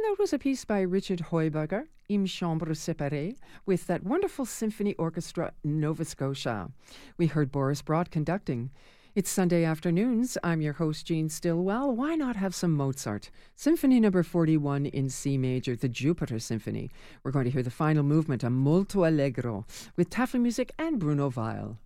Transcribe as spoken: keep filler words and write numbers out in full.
that was a piece by Richard Heuberger, Im Chambre Séparée, with that wonderful symphony orchestra Nova Scotia. We heard Boris Brott conducting. It's Sunday afternoons. I'm your host, Jean Stillwell. Why not have some Mozart? Symphony number forty-one in C major, the Jupiter Symphony. We're going to hear the final movement, a molto allegro, with Tafelmusik and Bruno Weil.